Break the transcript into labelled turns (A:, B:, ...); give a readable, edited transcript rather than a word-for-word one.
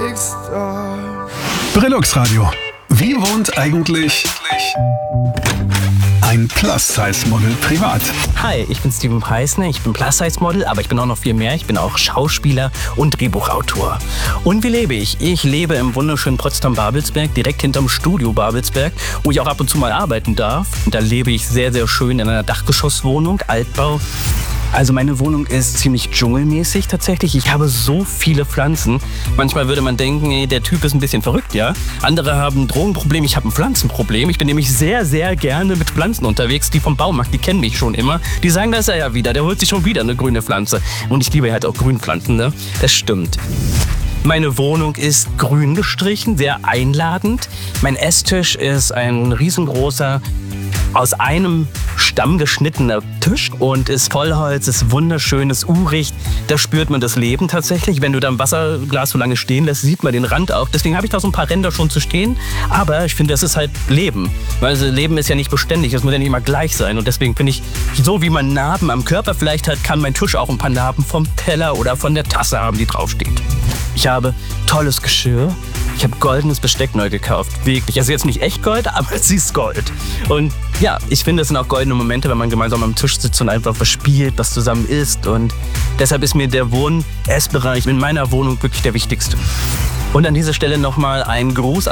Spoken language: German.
A: Brillux Radio. Wie wohnt eigentlich ein Plus-Size-Model privat?
B: Hi, ich bin Steven Preissner, ich bin Plus-Size-Model, aber ich bin auch noch viel mehr. Ich bin auch Schauspieler und Drehbuchautor. Und wie lebe ich? Ich lebe im wunderschönen Potsdam-Babelsberg, direkt hinterm Studio Babelsberg, wo ich auch ab und zu mal arbeiten darf. Und da lebe ich sehr, sehr schön in einer Dachgeschosswohnung, Altbau. Also meine Wohnung ist ziemlich dschungelmäßig tatsächlich. Ich habe so viele Pflanzen. Manchmal würde man denken, ey, der Typ ist ein bisschen verrückt, ja. Andere haben ein Drogenproblem, ich habe ein Pflanzenproblem. Ich bin nämlich sehr, sehr gerne mit Pflanzen unterwegs. Die vom Baumarkt, die kennen mich schon immer. Die sagen, da ist er ja wieder, der holt sich schon wieder eine grüne Pflanze. Und ich liebe halt auch Grünpflanzen, ne? Das stimmt. Meine Wohnung ist grün gestrichen, sehr einladend. Mein Esstisch ist ein riesengroßer, aus einem Stamm geschnittener Tisch und ist Vollholz, ist wunderschön, ist urig. Da spürt man das Leben tatsächlich. Wenn du da ein Wasserglas so lange stehen lässt, sieht man den Rand auch. Deswegen habe ich da so ein paar Ränder schon zu stehen. Aber ich finde, das ist halt Leben. Weil Leben ist ja nicht beständig, es muss ja nicht immer gleich sein. Und deswegen finde ich, so wie man Narben am Körper vielleicht hat, kann mein Tisch auch ein paar Narben vom Teller oder von der Tasse haben, die draufsteht. Ich habe tolles Geschirr. Ich habe goldenes Besteck neu gekauft. Wirklich. Also jetzt nicht echt Gold, aber es ist Gold. Und ja, ich finde, es sind auch goldene Momente, wenn man gemeinsam am Tisch sitzt und einfach was spielt, was zusammen isst. Und deshalb ist mir der Wohn-Essbereich in meiner Wohnung wirklich der wichtigste. Und an dieser Stelle nochmal ein Gruß